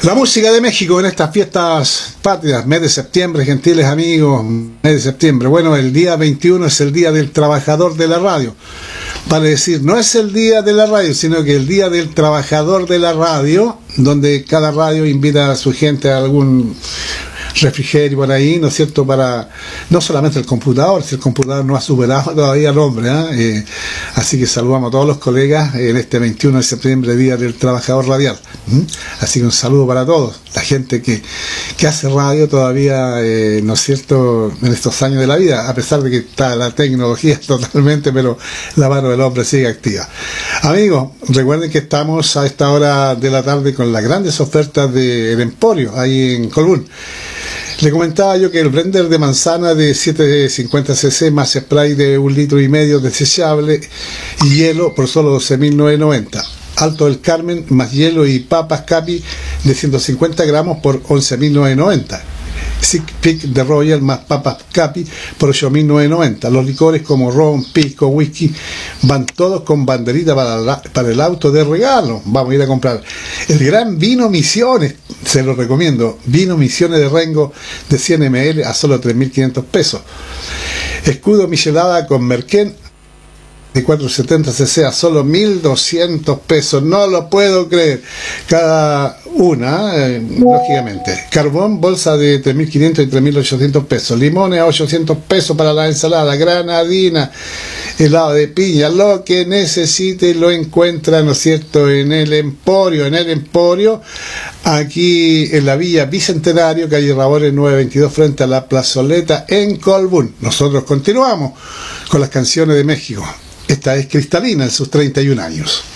La música de México en estas fiestas patrias, mes de septiembre, gentiles amigos, mes de septiembre. Bueno, el día 21 es el Día del Trabajador de la Radio. Vale decir, no es el Día de la Radio, sino que el Día del Trabajador de la Radio, donde cada radio invita a su gente a algún refrigerio por ahí, ¿no es cierto?, para no solamente el computador, si el computador no ha superado todavía al hombre, así que saludamos a todos los colegas en este 21 de septiembre, Día del Trabajador Radial. Así que un saludo para todos, la gente que hace radio todavía, ¿no es cierto?, en estos años de la vida, a pesar de que está la tecnología totalmente, pero la mano del hombre sigue activa. Amigos, recuerden que estamos a esta hora de la tarde con las grandes ofertas del Emporio, ahí en Colbún. Le comentaba yo que el blender de manzana de 750 cc más spray de 1,5 litros desechable y hielo por solo 12.990. Alto del Carmen más hielo y papas Capi de 150 gramos por 11.990. Six Peak de Royal más papas Capi por 8.990. Los licores como ron, pisco, whisky van todos con banderita para el auto de regalo. Vamos a ir a comprar el gran vino Misiones, se lo recomiendo. Vino Misiones de Rengo de 100 ml a solo 3.500 pesos. Escudo Michelada con Merquén de 470 cc a solo 1.200 pesos. No lo puedo creer. Cada una, lógicamente. Carbón, bolsa de 3.500 y 3.800 pesos. Limones a 800 pesos para la ensalada. Granadina, helado de piña. Lo que necesite lo encuentra, ¿no es cierto?, en el Emporio. En el Emporio, aquí en la Villa Bicentenario, calle Rabores 922, frente a la plazoleta en Colbún. Nosotros continuamos con las canciones de México. Esta es Cristalina en sus 31 años.